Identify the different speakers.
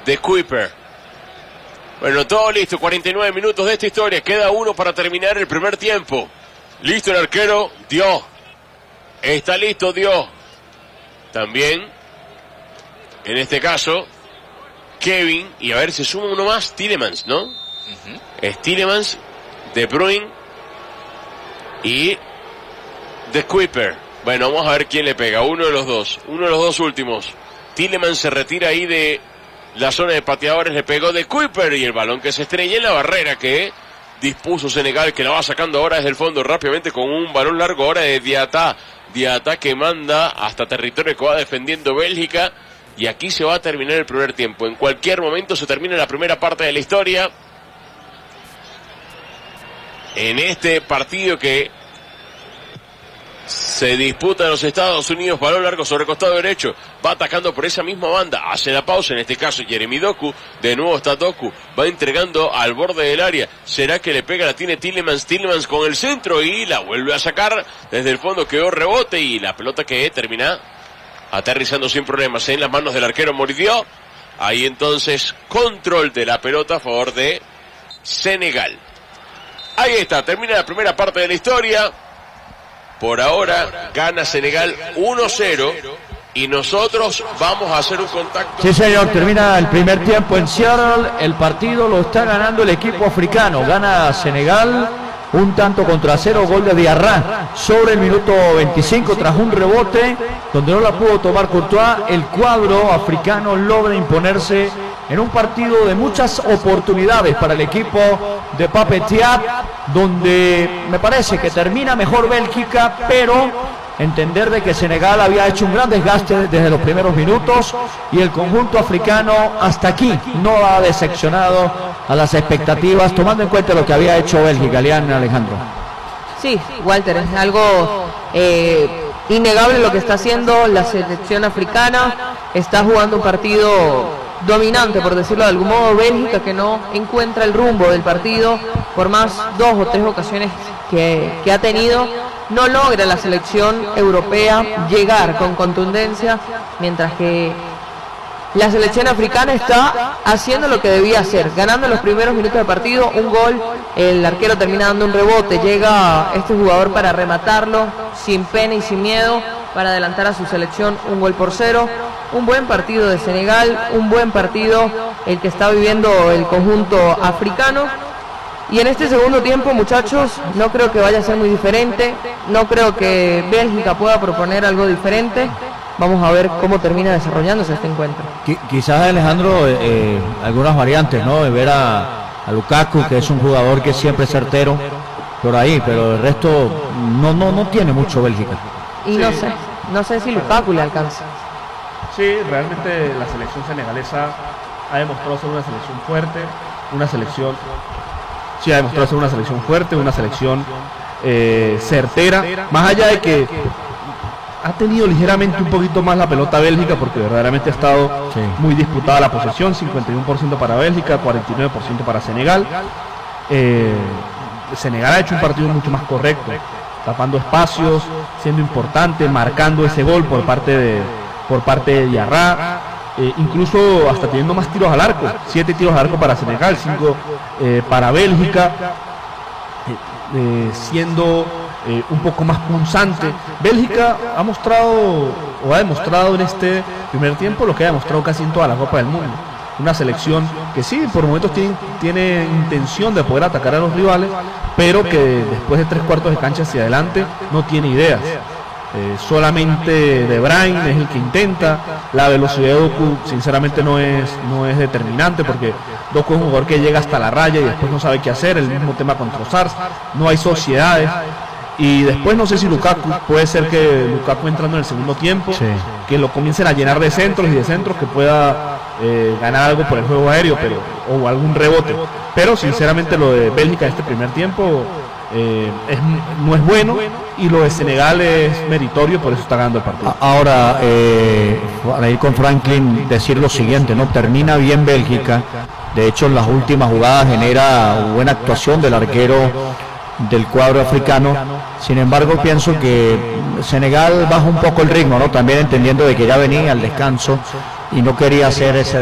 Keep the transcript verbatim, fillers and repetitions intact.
Speaker 1: de Kuiper. Bueno, todo listo, cuarenta y nueve minutos de esta historia, queda uno para terminar el primer tiempo. Listo el arquero, dio. Está listo, dio. También, en este caso, Kevin, y a ver, se suma uno más, Tielemans, ¿no? Uh-huh. Es Tielemans, De Bruyne y de Kuiper. Bueno, vamos a ver quién le pega, uno de los dos, uno de los dos últimos. Tielemans se retira ahí de la zona de pateadores, le pegó de Kuiper y el balón que se estrella en la barrera que dispuso Senegal, que la va sacando ahora desde el fondo rápidamente con un balón largo ahora de Diatá. Diatá que manda hasta territorio que va defendiendo Bélgica, y aquí se va a terminar el primer tiempo. En cualquier momento se termina la primera parte de la historia en este partido que se disputa en los Estados Unidos. Balón largo sobre costado derecho, va atacando por esa misma banda, hace la pausa, en este caso Jeremy Doku, de nuevo está Doku, va entregando al borde del área, será que le pega, la tiene Tielemans, Tielemans con el centro y la vuelve a sacar, desde el fondo quedó rebote y la pelota que termina aterrizando sin problemas en las manos del arquero Moridió. Ahí entonces control de la pelota a favor de Senegal. Ahí está, termina la primera parte de la historia. Por ahora gana Senegal uno cero y nosotros vamos a hacer un contacto.
Speaker 2: Sí, señor, termina el primer tiempo en Seattle. El partido lo está ganando el equipo africano. Gana Senegal un tanto contra cero, gol de Diarra sobre el minuto veinticinco tras un rebote donde no la pudo tomar Courtois. El cuadro africano logra imponerse en un partido de muchas oportunidades para el equipo de Pape Thiaw, donde me parece que termina mejor Bélgica, pero entender de que Senegal había hecho un gran desgaste desde los primeros minutos y el conjunto africano hasta aquí no ha decepcionado a las expectativas, tomando en cuenta lo que había hecho Bélgica. Liana, Alejandro.
Speaker 3: Sí, Walter, es algo eh, innegable lo que está haciendo la selección africana. Está jugando un partido dominante, por decirlo de algún modo. Bélgica que no encuentra el rumbo del partido, por más dos o tres ocasiones que, que ha tenido, no logra la selección europea llegar con contundencia, mientras que la selección africana está haciendo lo que debía hacer, ganando los primeros minutos de partido, un gol, el arquero termina dando un rebote, llega este jugador para rematarlo sin pena y sin miedo, para adelantar a su selección un gol por cero. Un buen partido de Senegal, un buen partido el que está viviendo el conjunto africano. Y en este segundo tiempo, muchachos, no creo que vaya a ser muy diferente, no creo que Bélgica pueda proponer algo diferente. Vamos a ver cómo termina desarrollándose este encuentro.
Speaker 2: Quizás, Alejandro, eh, algunas variantes, ¿no? De ver a, a Lukaku, que es un jugador que siempre es certero por ahí, pero el resto no, no, no tiene mucho Bélgica.
Speaker 3: Y no sé, no sé si Lukaku le alcanza.
Speaker 4: Sí, realmente la selección senegalesa ha demostrado ser una selección fuerte, una selección, sí, ha demostrado ser una selección fuerte, una selección eh, certera, más allá de que ha tenido ligeramente un poquito más la pelota Bélgica, porque verdaderamente ha estado sí. muy disputada la posesión, cincuenta y uno por ciento para Bélgica, cuarenta y nueve por ciento para Senegal. Eh, Senegal ha hecho un partido mucho más correcto, tapando espacios, siendo importante, marcando ese gol por parte de por parte de Diarra, eh, incluso hasta teniendo más tiros al arco, siete tiros al arco para Senegal, cinco eh, para Bélgica, eh, eh, siendo eh, un poco más punzante. Bélgica ha mostrado o ha demostrado en este primer tiempo lo que ha demostrado casi en toda la Copa del Mundo, una selección que sí, por momentos tiene, tiene intención de poder atacar a los rivales, pero que después de tres cuartos de cancha hacia adelante no tiene ideas. Eh, solamente De Bruyne es el que intenta. La velocidad de Doku sinceramente no es, no es determinante, porque Doku es un jugador que llega hasta la raya y después no sabe qué hacer. El mismo tema con Trossard, no hay sociedades. Y después no sé si Lukaku, puede ser que Lukaku entrando en el segundo tiempo, sí. que lo comiencen a llenar de centros y de centros, que pueda eh, ganar algo por el juego aéreo, pero o algún rebote. Pero sinceramente lo de Bélgica este primer tiempo Eh, es, no es bueno, y lo de Senegal es meritorio, por eso está ganando el partido.
Speaker 2: Ahora, eh, para ir con Franklin, decir lo siguiente, ¿no? Termina bien Bélgica, de hecho en las últimas jugadas genera buena actuación del arquero del cuadro africano. Sin embargo, pienso que Senegal baja un poco el ritmo, ¿no? También entendiendo de que ya venía al descanso y no quería hacer ese